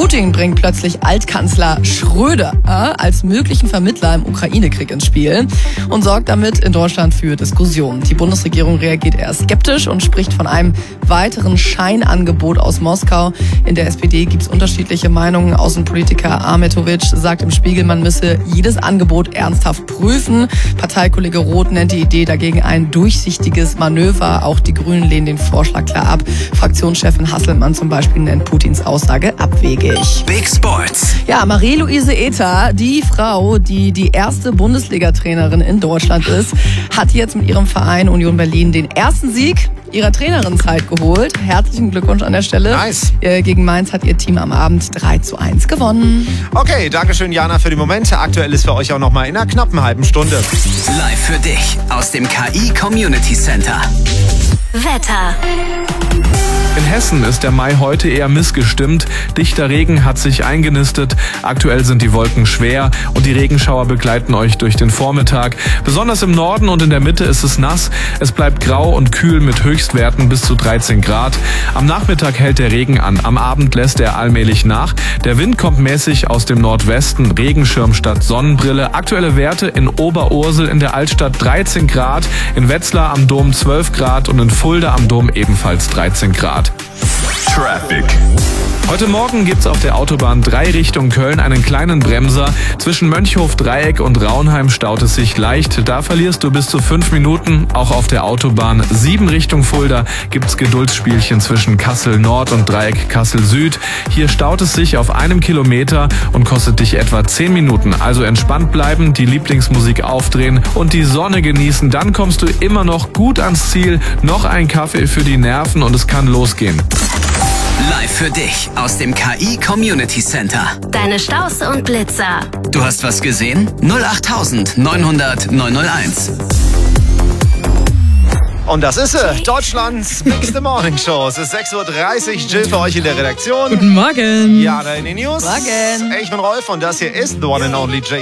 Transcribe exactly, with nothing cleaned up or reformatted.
Putin bringt plötzlich Altkanzler Schröder äh, als möglichen Vermittler im Ukraine-Krieg ins Spiel und sorgt damit in Deutschland für Diskussionen. Die Bundesregierung reagiert eher skeptisch und spricht von einem weiteren Scheinangebot aus Moskau. In der S P D gibt es unterschiedliche Meinungen. Außenpolitiker Ahmetovic sagt im Spiegel, man müsse jedes Angebot ernsthaft prüfen. Parteikollege Roth nennt die Idee dagegen ein durchsichtiges Manöver. Auch die Grünen lehnen den Vorschlag klar ab. Fraktionschefin Hasselmann zum Beispiel nennt Putins Aussage abwegig. Big Sports. Ja, Marie-Louise Ether, die Frau, die die erste Bundesliga-Trainerin in Deutschland ist, hat jetzt mit ihrem Verein Union Berlin den ersten Sieg ihrer Trainerinnenzeit geholt. Herzlichen Glückwunsch an der Stelle. Nice. Gegen Mainz hat ihr Team am Abend drei zu eins gewonnen. Okay, dankeschön Jana für die Momente. Aktuell ist für euch auch noch mal in einer knappen halben Stunde. Live für dich aus dem K I Community Center. Wetter. In Hessen ist der Mai heute eher missgestimmt. Dichter Regen hat sich eingenistet. Aktuell sind die Wolken schwer und die Regenschauer begleiten euch durch den Vormittag. Besonders im Norden und in der Mitte ist es nass. Es bleibt grau und kühl mit Höchstwerten bis zu dreizehn Grad. Am Nachmittag hält der Regen an. Am Abend lässt er allmählich nach. Der Wind kommt mäßig aus dem Nordwesten. Regenschirm statt Sonnenbrille. Aktuelle Werte in Oberursel in der Altstadt dreizehn Grad, in Wetzlar am Dom zwölf Grad und in Fulda am Dom ebenfalls dreizehn Grad. Traffic. Heute Morgen gibt's auf der Autobahn drei Richtung Köln einen kleinen Bremser. Zwischen Mönchhof-Dreieck und Raunheim staut es sich leicht. Da verlierst du bis zu fünf Minuten. Auch auf der Autobahn sieben Richtung Fulda gibt's Geduldsspielchen zwischen Kassel Nord und Dreieck Kassel Süd. Hier staut es sich auf einem Kilometer und kostet dich etwa zehn Minuten. Also entspannt bleiben, die Lieblingsmusik aufdrehen und die Sonne genießen. Dann kommst du immer noch gut ans Ziel. Noch ein Kaffee für die Nerven und es kann losgehen. Live für dich aus dem K I Community Center. Deine Stausse und Blitzer. Du hast was gesehen? null acht neun hundert neun null eins. Und das ist sie, Deutschlands Bigste Morning Show. Es ist sechs Uhr dreißig, Jill für euch in der Redaktion. Guten Morgen. Jana in den News. Morgen. Ich bin Rolf und das hier ist The One and Only J.